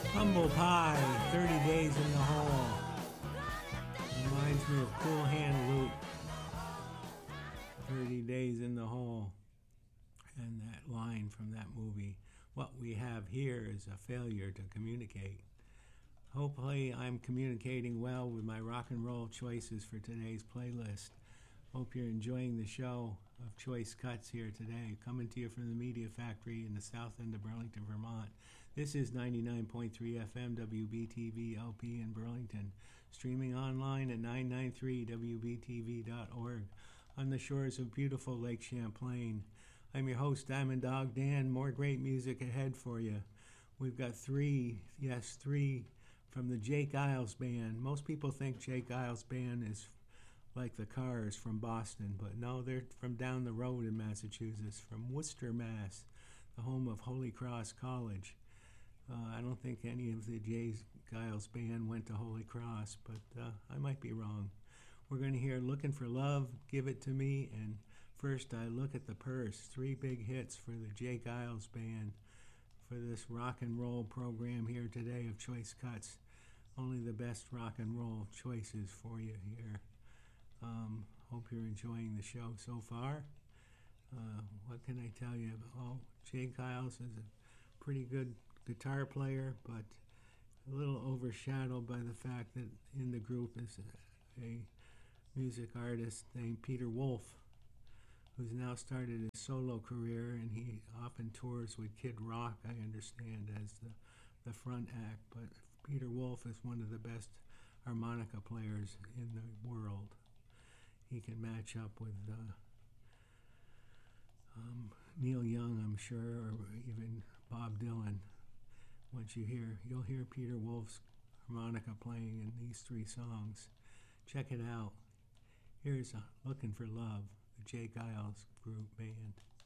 Humble Pie, 30 Days in the Hole. Reminds me of Cool Hand Luke, 30 Days in the Hole. And that line from that movie, what we have here is a failure to communicate. Hopefully I'm communicating well with my rock and roll choices for today's playlist. Hope you're enjoying the show of Choice Cuts here today, coming to you from the Media Factory in the south end of Burlington, Vermont. This is 99.3 FM WBTV LP in Burlington, streaming online at 993wbtv.org on the shores of beautiful Lake Champlain. I'm your host, Diamond Dog Dan. More great music ahead for you. We've got three from the Jake Isles Band. Most people think Jake Isles Band is like the Cars from Boston, but no, they're from down the road in Massachusetts, from Worcester, Mass., the home of Holy Cross College. I don't think any of the Jake Isles Band went to Holy Cross, but I might be wrong. We're going to hear Looking for Love, Give It to Me, and First I Look at the Purse. 3 big hits for the Jake Isles Band for this rock and roll program here today of Choice Cuts. Only the best rock and roll choices for you here. Hope you're enjoying the show so far. What can I tell you? Oh, Jake Isles is a pretty good guitar player, but a little overshadowed by the fact that in the group is a music artist named Peter Wolf, who's now started his solo career, and he often tours with Kid Rock, I understand, as the front act. But Peter Wolf is one of the best harmonica players in the world. He can match up with Neil Young, I'm sure, or even Bob Dylan. You'll hear Peter Wolf's harmonica playing in these 3 songs. Check it out. Here's Looking for Love, the Jake Isles Group Band.